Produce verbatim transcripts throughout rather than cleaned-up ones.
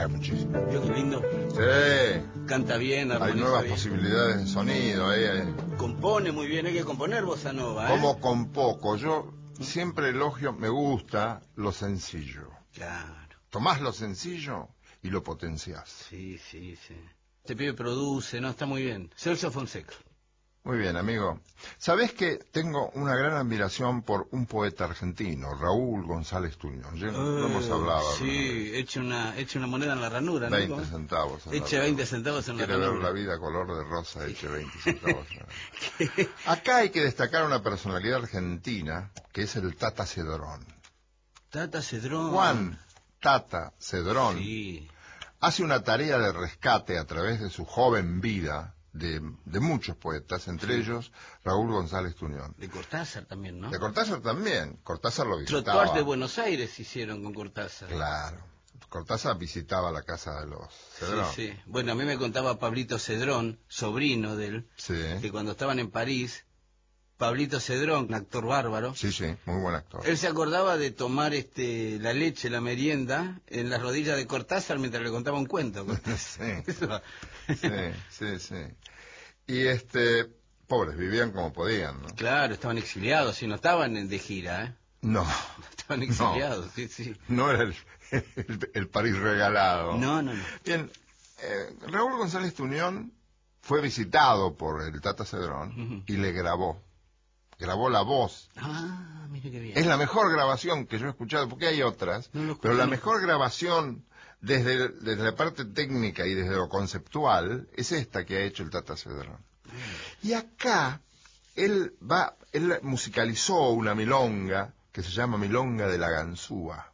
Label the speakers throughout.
Speaker 1: Eh, muchísimo.
Speaker 2: ¿Vio qué lindo?
Speaker 1: Sí.
Speaker 2: Canta bien, armoniza
Speaker 1: Hay nuevas
Speaker 2: bien.
Speaker 1: posibilidades de sonido. Eh.
Speaker 2: Compone muy bien, hay que componer bossa nova, ¿eh?
Speaker 1: Como con poco. Yo siempre elogio, me gusta lo sencillo.
Speaker 2: Claro.
Speaker 1: Tomás lo sencillo y lo potenciás.
Speaker 2: Sí, sí, sí. Este pibe produce, ¿no? Está muy bien. Celso Fonseca.
Speaker 1: Muy bien, amigo. ¿Sabés que tengo una gran admiración por un poeta argentino, Raúl González Tuñón? Ya no hemos hablado.
Speaker 2: Sí, eche una, eche una moneda en la ranura, ¿no?
Speaker 1: veinte centavos. En
Speaker 2: Eche
Speaker 1: la
Speaker 2: veinte centavos en la
Speaker 1: ranura. Quiere
Speaker 2: ranura.
Speaker 1: ver la vida color de rosa, eche veinte centavos. Acá hay que destacar una personalidad argentina, que es el Tata Cedrón.
Speaker 2: Tata Cedrón.
Speaker 1: Juan Tata Cedrón
Speaker 2: Sí.
Speaker 1: hace una tarea de rescate a través de su joven vida de, de muchos poetas, entre sí. ellos Raúl González Tuñón.
Speaker 2: De Cortázar también, ¿no?
Speaker 1: De Cortázar también. Cortázar lo visitaba.
Speaker 2: Trotuars de Buenos Aires hicieron con Cortázar.
Speaker 1: Claro. Cortázar visitaba la casa de los Cedrón.
Speaker 2: Sí, sí. Bueno, a mí me contaba Pablito Cedrón, sobrino de él,
Speaker 1: sí.
Speaker 2: que cuando estaban en París, Pablito Cedrón, un actor bárbaro.
Speaker 1: Sí, sí, muy buen actor.
Speaker 2: Él se acordaba de tomar este la leche, la merienda, en las rodillas de Cortázar mientras le contaba un cuento.
Speaker 1: sí. sí, sí, sí. Y este, pobres, vivían como podían, ¿no?
Speaker 2: Claro, estaban exiliados y no estaban de gira, ¿eh?
Speaker 1: No.
Speaker 2: Estaban exiliados,
Speaker 1: no.
Speaker 2: sí, sí.
Speaker 1: No era el, el, el París regalado.
Speaker 2: No, no, no.
Speaker 1: Bien, eh, Raúl González Tuñón fue visitado por el Tata Cedrón uh-huh. y le grabó. Grabó la voz.
Speaker 2: Ah, mire qué bien.
Speaker 1: Es la mejor grabación que yo he escuchado, porque hay otras, no pero la mejor grabación desde, desde la parte técnica y desde lo conceptual es esta que ha hecho el Tata Cedrón. Mm. Y acá él va, él musicalizó una milonga que se llama Milonga de la Ganzúa.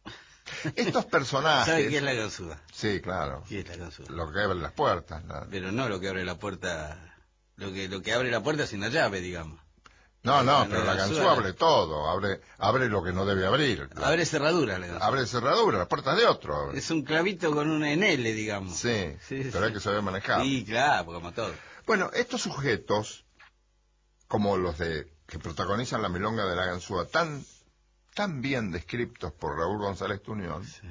Speaker 1: Estos personajes...
Speaker 2: ¿Sabe qué es la ganzúa?
Speaker 1: Sí, claro.
Speaker 2: ¿Qué es la ganzúa?
Speaker 1: Lo que abre las puertas. La...
Speaker 2: Pero no lo que abre la puerta... Lo que, lo que abre la puerta sin la llave, digamos.
Speaker 1: No, no,
Speaker 2: la,
Speaker 1: pero
Speaker 2: la
Speaker 1: la ganzúa abre todo, abre abre lo que no debe abrir.
Speaker 2: La... Abre cerradura la ganzúa.
Speaker 1: Abre cerradura, las puertas de otro. Abre.
Speaker 2: Es un clavito con una en L, digamos.
Speaker 1: Sí, sí pero sí. Hay que saber manejar.
Speaker 2: Sí, claro, como todo.
Speaker 1: Bueno, estos sujetos, como los de que protagonizan la milonga de la ganzúa, tan, tan bien descriptos por Raúl González Tuñón, sí.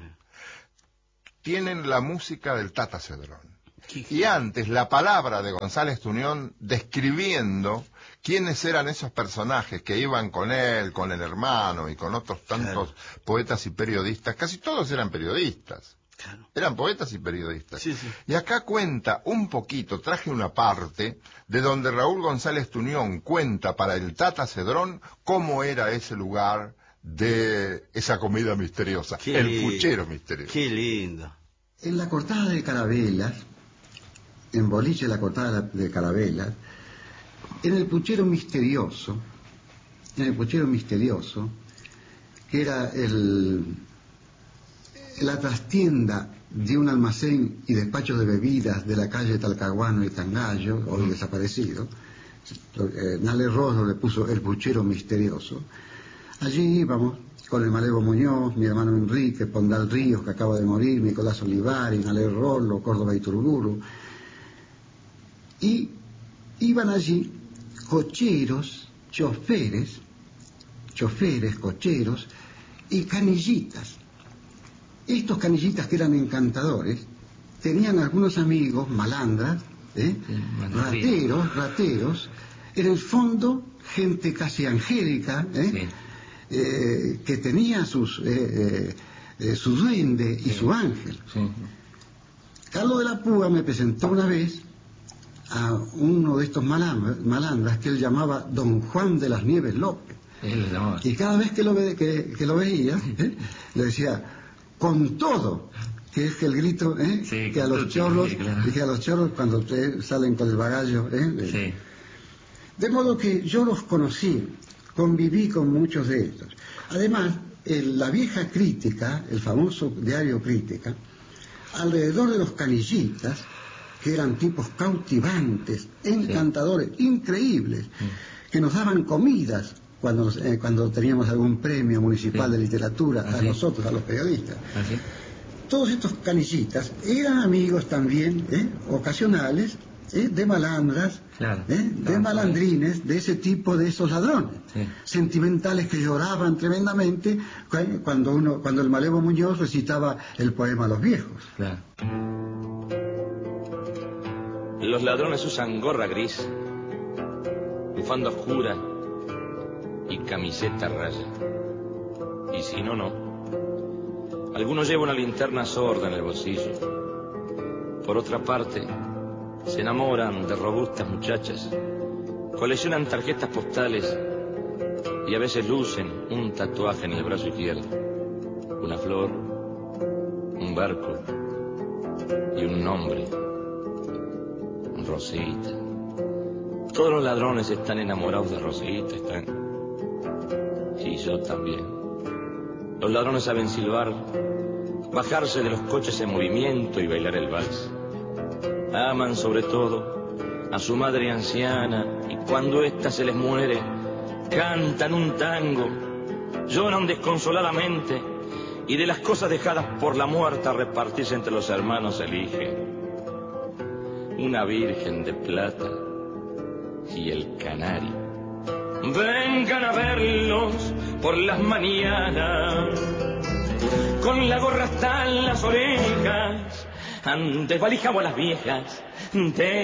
Speaker 1: tienen la música del Tata Cedrón. Y antes, la palabra de González Tuñón describiendo quiénes eran esos personajes que iban con él, con el hermano y con otros tantos claro. poetas y periodistas, casi todos eran periodistas. Claro. Eran poetas y periodistas.
Speaker 2: Sí, sí.
Speaker 1: Y acá cuenta un poquito, traje una parte, de donde Raúl González Tuñón cuenta para el Tata Cedrón cómo era ese lugar de esa comida misteriosa,
Speaker 2: Qué
Speaker 1: el
Speaker 2: lindo.
Speaker 1: puchero misterioso.
Speaker 2: Qué lindo.
Speaker 3: En la cortada de Carabelas, en Boliche la cortada de Carabelas, en el puchero misterioso, en el puchero misterioso, que era el, la trastienda de un almacén y despacho de bebidas de la calle Talcahuano y Cangallo, hoy uh-huh. desaparecido, eh, Nale Rosso le puso el puchero misterioso. Allí íbamos con el Malevo Muñoz, mi hermano Enrique, Pondal Ríos, que acaba de morir, Nicolás Olivari, Nale Rollo, Córdoba Iturburu. Y iban allí cocheros, choferes, choferes, cocheros y canillitas. Estos canillitas que eran encantadores tenían algunos amigos, malandras, ¿eh? sí, rateros, rateros, en el fondo gente casi angélica, ¿eh? Sí. Eh, que tenía sus, eh, eh, su duende y sí. su ángel. Sí. Carlos de la Púa me presentó una vez a uno de estos malandras, malandras que él llamaba Don Juan de las Nieves López. Y cada vez que lo, ve, que, que lo veía, ¿eh? le decía, con todo, que es el grito, ¿eh? sí, que a los chorros, sí, claro. que a los chorros cuando ustedes salen con el bagallo, ¿eh? de, sí. de modo que yo los conocí, conviví con muchos de estos. Además, el, la vieja Crítica, el famoso diario Crítica, alrededor de los canillitas, que eran tipos cautivantes, encantadores, sí. increíbles, sí. que nos daban comidas cuando, eh, cuando teníamos algún premio municipal sí. de literatura, ¿Ah, a sí? nosotros, a los periodistas.
Speaker 4: ¿Ah, sí?
Speaker 3: Todos estos canillitas eran amigos también, ¿eh? ocasionales, ¿eh? de malandras, Claro, ¿eh? De claro, malandrines, de ese tipo, de esos ladrones, sí. Sentimentales que lloraban tremendamente cuando uno, cuando el Malevo Muñoz recitaba el poema a los viejos.
Speaker 4: Claro. Los ladrones usan gorra gris, bufanda oscura y camiseta raya. Y si no, no. Algunos llevan una linterna sorda en el bolsillo. Por otra parte, se enamoran de robustas muchachas, coleccionan tarjetas postales y a veces lucen un tatuaje en el brazo izquierdo, una flor, un barco y un nombre, Rosita. Todos los ladrones están enamorados de Rosita, están. Y yo también. Los ladrones saben silbar, bajarse de los coches en movimiento y bailar el vals. Aman sobre todo a su madre anciana y cuando ésta se les muere, cantan un tango, lloran desconsoladamente y de las cosas dejadas por la muerta a repartirse entre los hermanos eligen una virgen de plata y el canario. Vengan a verlos por las mañanas, con la gorra hasta en las orejas, desvalijamos a las viejas,